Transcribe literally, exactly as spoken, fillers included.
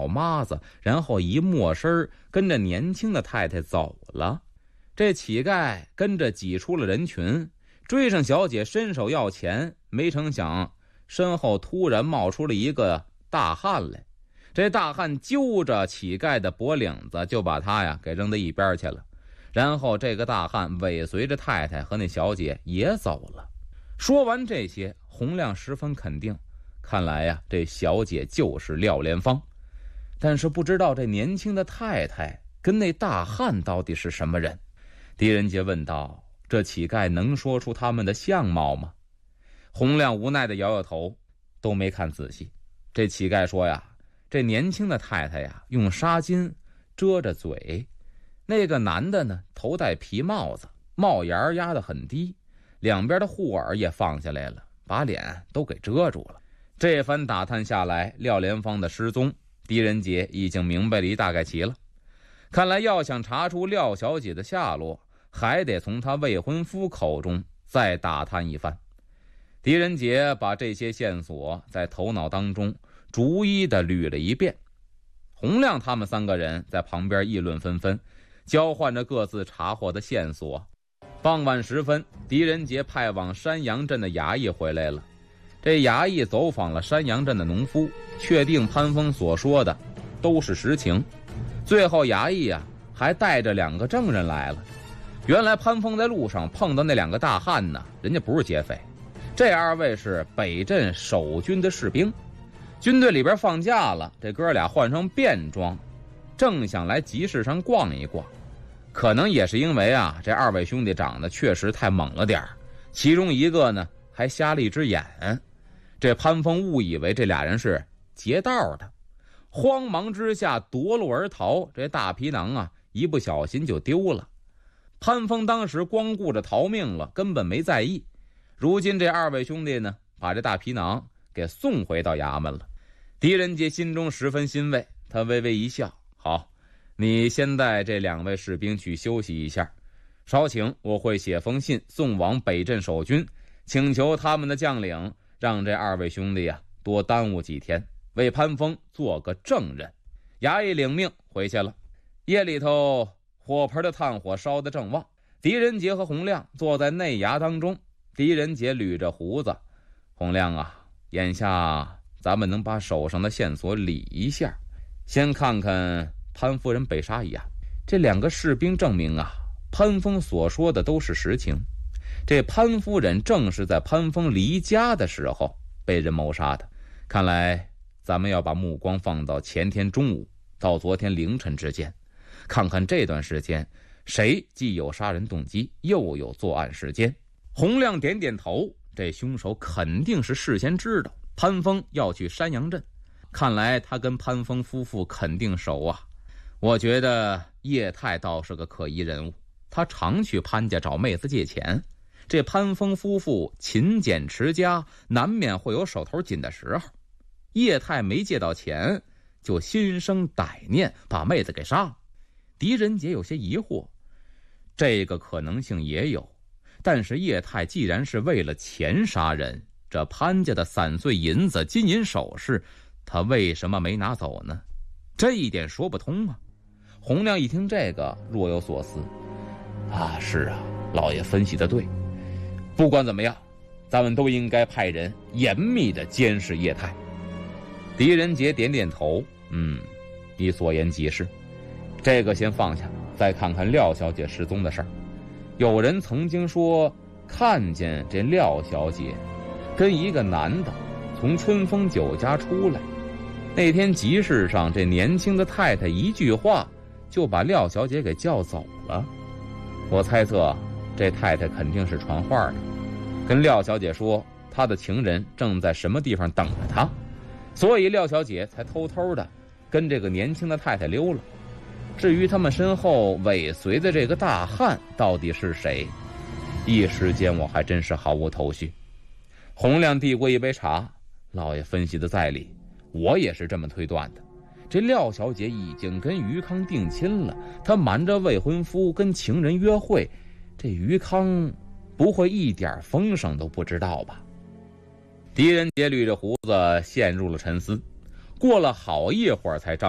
老妈子，然后一没身跟着年轻的太太走了。这乞丐跟着挤出了人群，追上小姐伸手要钱，没成想身后突然冒出了一个大汉来。这大汉揪着乞丐的脖领子，就把他呀给扔到一边去了。然后这个大汉尾随着太太和那小姐也走了。说完这些，洪亮十分肯定，看来呀这小姐就是廖莲芳。但是不知道这年轻的太太跟那大汉到底是什么人。狄仁杰问道：这乞丐能说出他们的相貌吗？洪亮无奈地摇摇头，都没看仔细。这乞丐说呀，这年轻的太太呀用纱巾遮着嘴，那个男的呢头戴皮帽子，帽檐压得很低，两边的护耳也放下来了，把脸都给遮住了。这番打探下来，廖莲芳的失踪，狄仁杰已经明白了一大概齐了。看来要想查出廖小姐的下落，还得从她未婚夫口中再打探一番。狄仁杰把这些线索在头脑当中逐一的捋了一遍。洪亮他们三个人在旁边议论纷纷，交换着各自查获的线索。傍晚时分，狄仁杰派往山阳镇的衙役回来了。这衙役走访了山阳镇的农夫，确定潘峰所说的都是实情。最后衙役啊还带着两个证人来了。原来潘峰在路上碰到那两个大汉呢，人家不是劫匪，这二位是北镇守军的士兵，军队里边放假了，这哥俩换上便装，正想来集市上逛一逛。可能也是因为啊这二位兄弟长得确实太猛了点，其中一个呢还瞎了一只眼。这潘峰误以为这俩人是劫道的，慌忙之下夺路而逃，这大皮囊啊一不小心就丢了。潘峰当时光顾着逃命了，根本没在意。如今这二位兄弟呢把这大皮囊给送回到衙门了。狄仁杰心中十分欣慰，他微微一笑，好，你先带这两位士兵去休息一下，稍请我会写封信送往北镇守军，请求他们的将领让这二位兄弟啊多耽误几天，为潘峰做个证人。衙役领命回去了。夜里头火盆的炭火烧得正旺，狄仁杰和洪亮坐在内衙当中。狄仁杰捋着胡子，洪亮啊，眼下咱们能把手上的线索理一下，先看看潘夫人被杀一案。这两个士兵证明啊，潘峰所说的都是实情。这潘夫人正是在潘峰离家的时候被人谋杀的。看来咱们要把目光放到前天中午到昨天凌晨之间，看看这段时间谁既有杀人动机又有作案时间。洪亮点点头，这凶手肯定是事先知道潘峰要去山阳镇，看来他跟潘峰夫妇肯定熟啊。我觉得叶太倒是个可疑人物，他常去潘家找妹子借钱，这潘峰夫妇勤俭持家，难免会有手头紧的时候。叶太没借到钱，就心生歹念，把妹子给杀了。狄仁杰有些疑惑，这个可能性也有，但是叶太既然是为了钱杀人，这潘家的散碎银子、金银首饰，他为什么没拿走呢？这一点说不通啊。洪亮一听这个，若有所思。啊，是啊，老爷分析的对。不管怎么样，咱们都应该派人严密的监视叶太。狄仁杰点点头，嗯，你所言极是。这个先放下，再看看廖小姐失踪的事儿。有人曾经说看见这廖小姐跟一个男的从春风酒家出来，那天集市上这年轻的太太一句话就把廖小姐给叫走了。我猜测这太太肯定是传话的，跟廖小姐说她的情人正在什么地方等着她，所以廖小姐才偷偷的跟这个年轻的太太溜了。至于他们身后尾随的这个大汉到底是谁，一时间我还真是毫无头绪。洪亮递过一杯茶，老爷分析的在理，我也是这么推断的。这廖小姐已经跟于康定亲了，她瞒着未婚夫跟情人约会，这于康不会一点风声都不知道吧？狄仁杰捋着胡子陷入了沉思，过了好一会儿才张